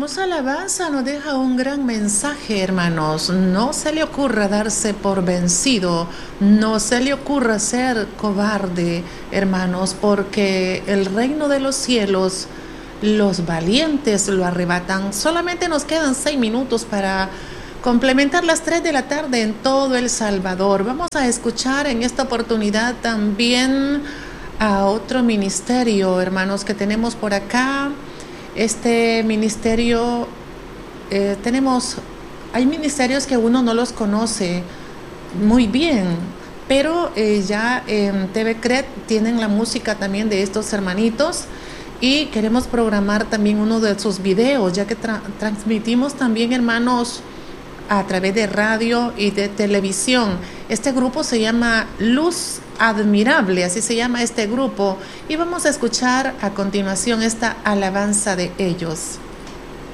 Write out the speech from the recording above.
hermosa alabanza nos deja un gran mensaje, hermanos. No se le ocurra darse por vencido, no se le ocurra ser cobarde, hermanos, porque el reino de los cielos, los valientes lo arrebatan. Solamente nos quedan 6 minutos para complementar las 3 de la tarde en todo El Salvador. Vamos a escuchar en esta oportunidad también a otro ministerio, hermanos, que tenemos por acá. Este ministerio, hay ministerios que uno no los conoce muy bien, pero ya en TV CRED tienen la música también de estos hermanitos y queremos programar también uno de sus videos, ya que transmitimos también, hermanos, a través de radio y de televisión. Este grupo se llama Luz Admirable, así se llama este grupo, y vamos a escuchar a continuación esta alabanza de ellos.